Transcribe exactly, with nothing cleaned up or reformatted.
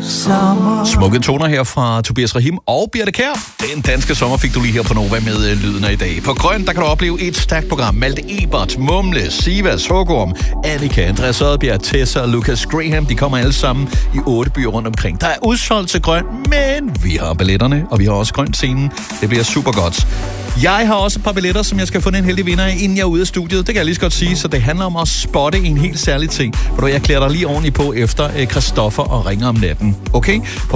sommer. Smukke toner her fra Tobias Rahim og Birte Kjær. Den danske sommer fik du lige her på Nova med øh, lyden af i dag. På Grøn, der kan du opleve et stærkt program. Malte Ebert, Mumle, Sivas, Hågorm, Annika, Andreas Oddbjerg, Tessa og Lucas Graham. De kommer alle sammen i otte byer rundt omkring. Der er udsolgt til Grøn, men vi har billetterne, og vi har også Grøn-scenen. Det bliver super godt. Jeg har også et par billetter, som jeg skal finde en heldig vinder af, inden jeg er ude af studiet. Det kan jeg lige så godt sige, så det handler om at spotte en helt særlig ting. Hvor jeg klæder dig lige ordentligt på efter Christoffer og ringer om natten. Okay?